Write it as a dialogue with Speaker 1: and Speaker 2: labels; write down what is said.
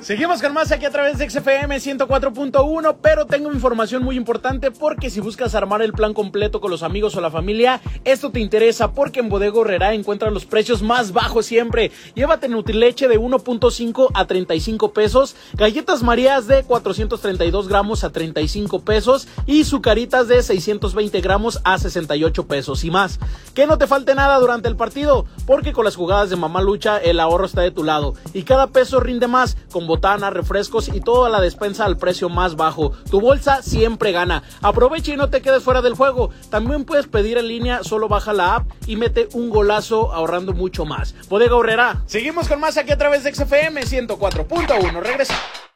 Speaker 1: Seguimos con más aquí a través de XFM 104.1, pero tengo información muy importante porque si buscas armar el plan completo con los amigos o la familia, esto te interesa porque en Bodega Aurrerá encuentras los precios más bajos siempre. Llévate Nutrileche de 1.5 a 35 pesos, galletas Marías de 432 gramos a 35 pesos y Zucaritas de 620 gramos a 68 pesos y más. Que no te falte nada durante el partido, porque con las jugadas de Mamá Lucha el ahorro está de tu lado y cada peso rinde más con botana, refrescos y toda la despensa al precio más bajo. Tu bolsa siempre gana. Aprovecha y no te quedes fuera del juego. También puedes pedir en línea, solo baja la app y mete un golazo ahorrando mucho más. Bodega Aurrerá. Seguimos con más aquí a través de XFM 104.1. Regresa.